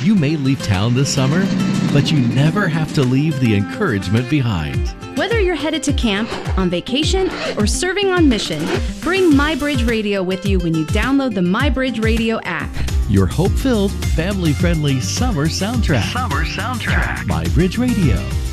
You may leave town this summer, but you never have to leave the encouragement behind. Whether you're headed to camp, on vacation, or serving on mission, bring MyBridge Radio with you when you download the MyBridge Radio app. Your hope-filled, family-friendly summer soundtrack. MyBridge Radio.